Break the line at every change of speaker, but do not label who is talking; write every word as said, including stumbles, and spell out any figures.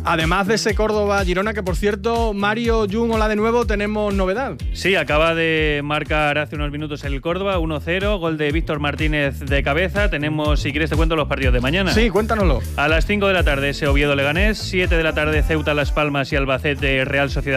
Además de ese Córdoba-Girona, que por cierto, Mario, Jun, hola de nuevo, tenemos novedad.
Sí, acaba de marcar hace unos minutos el Córdoba, uno cero, gol de Víctor Martínez de cabeza. Tenemos, si quieres te cuento los partidos de mañana.
Sí, cuéntanoslo.
A las cinco de la tarde ese Oviedo Leganés, siete de la tarde Ceuta Las Palmas y Albacete Real Sociedad